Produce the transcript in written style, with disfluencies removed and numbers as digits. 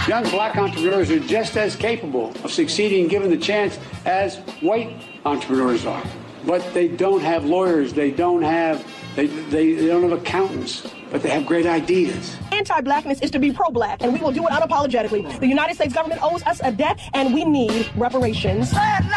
Young black entrepreneurs are just as capable of succeeding given the chance as white entrepreneurs are. But they don't have lawyers, they don't have accountants, but they have great ideas. Anti-blackness is to be pro-black, and we will do it unapologetically. The United States government owes us a debt, and we need reparations.